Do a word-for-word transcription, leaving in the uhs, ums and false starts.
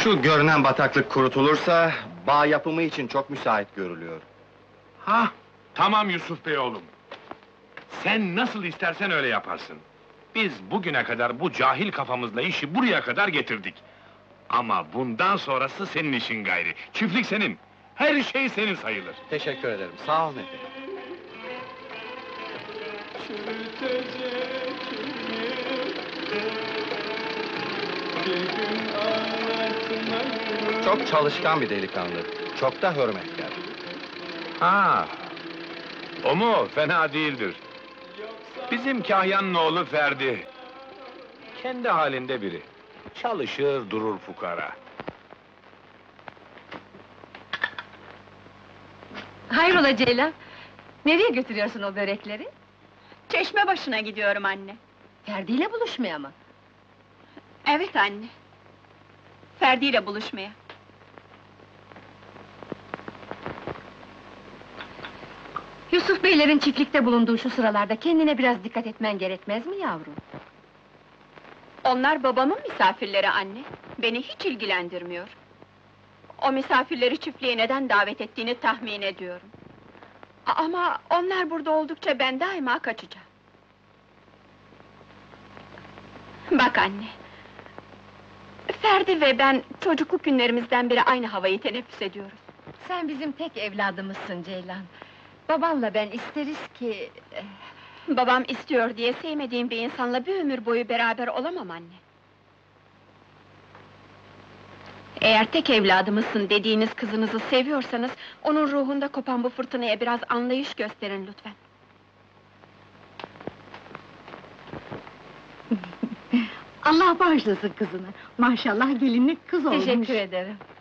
Şu görünen bataklık kurutulursa, bağ yapımı için çok müsait görülüyor. Ha, tamam Yusuf Bey oğlum. Sen nasıl istersen öyle yaparsın. Biz bugüne kadar bu cahil kafamızla işi buraya kadar getirdik. Ama bundan sonrası senin işin gayri. Çiftlik senin. Her şey senin sayılır. Teşekkür ederim, sağ olun efendim. Çok çalışkan bir delikanlı, çok da hürmetkar. Ha, o mu? Fena değildir. Bizim Kahya'nın oğlu Ferdi. Kendi halinde biri. Çalışır durur fukara. Hayrola Ceylan? Nereye götürüyorsun o börekleri? Çeşme başına gidiyorum anne. Ferdi ile buluşmaya mı? Evet anne. Ferdi ile buluşmaya. Yusuf beylerin çiftlikte bulunduğu şu sıralarda kendine biraz dikkat etmen gerekmez mi yavrum? Onlar babamın misafirleri anne. Beni hiç ilgilendirmiyor. O misafirleri çiftliğe neden davet ettiğini tahmin ediyorum. A- Ama onlar burada oldukça ben daima kaçacağım. Bak anne. Ferdi ve ben çocukluk günlerimizden beri aynı havayı teneffüs ediyoruz. Sen bizim tek evladımızsın Ceylan. Babanla ben isteriz ki... eh, Babam istiyor diye sevmediğim bir insanla bir ömür boyu beraber olamam anne. Eğer tek evladımızsın dediğiniz kızınızı seviyorsanız... ...onun ruhunda kopan bu fırtınaya biraz anlayış gösterin lütfen. Allah bağışlasın kızını. Maşallah gelinlik kız olmuş. Teşekkür ederim.